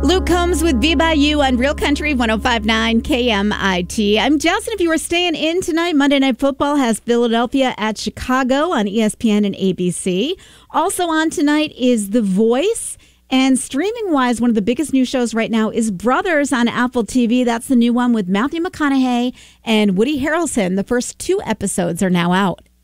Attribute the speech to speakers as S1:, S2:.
S1: Luke Combs with Be By You on Real Country 105.9 KMIT. I'm Jess, and if you were staying in tonight, Monday Night Football has Philadelphia at Chicago on ESPN and ABC. Also on tonight is The Voice. And streaming-wise, one of the biggest new shows right now is Brothers on Apple TV. That's the new one with Matthew McConaughey and Woody Harrelson. The first 2 episodes are now out.